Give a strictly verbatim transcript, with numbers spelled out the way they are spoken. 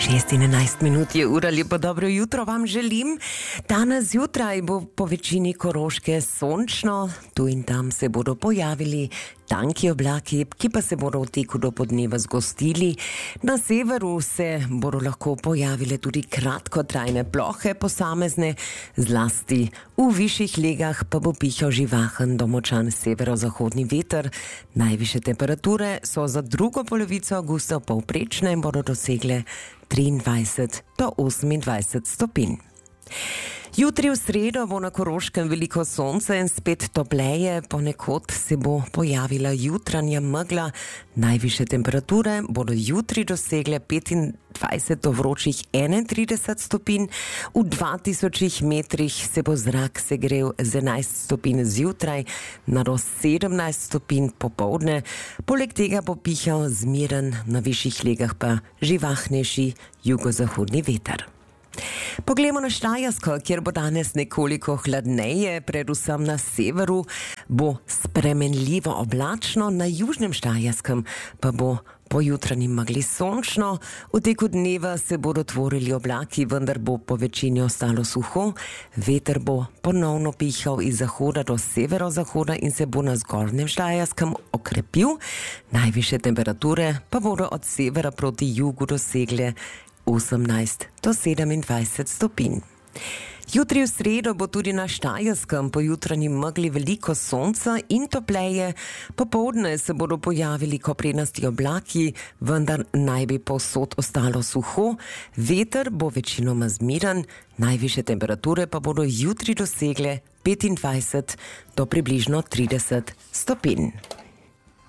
šest in enajst minut je ura, lepo dobro jutro vam želim. Danes zjutraj bo po večini Koroške sončno, tu in tam se bodo pojavili tanki oblaki, ki pa se bodo v teku do podneva zgostili. Na severu se bodo lahko pojavile tudi kratkotrajne plohe posamezne, zlasti v višjih legah pa bo pihal živahen do močan severozahodni veter. Najvišje temperature so za drugo polovico avgusta povprečne in bodo dosegle triindvajset do osemindvajset stopinj. Jutri v sredo bo na Koroškem veliko sonca in spet topleje, ponekod se bo pojavila jutranja megla. Najvišje temperature bodo jutri dosegle petindvajset do vročih enaintrideset stopinj, v dva tisoč metrih se bo zrak segrel z enajst stopinj zjutraj na do sedemnajst stopinj popoldne. Poleg tega bo pihal zmiren, na višjih legah pa živahnejši jugozahodni veter. Poglejmo na Štajersko, kjer bo danes nekoliko hladneje, predvsem na severu bo spremenljivo oblačno, na južnem Štajerskem pa bo po jutranji megli sončno. V teku dneva se bodo tvorili oblaki, vendar bo po večini ostalo suho. Veter bo ponovno pihal iz zahoda do severozahoda in se bo na zgornjem Štajerskem okrepil. Najvišje temperature pa bodo od severa proti jugu dosegle osemnajst do sedemindvajset stopinj. Jutri v sredo bo tudi na Štajerskem po jutranji megli veliko sonca in topleje. Popoldne se bodo pojavili koprenasti oblaki, vendar naj bi povsod ostalo suho. Veter bo večinoma zmiren, najvišje temperature pa bodo jutri dosegle petindvajset do približno trideset stopinj.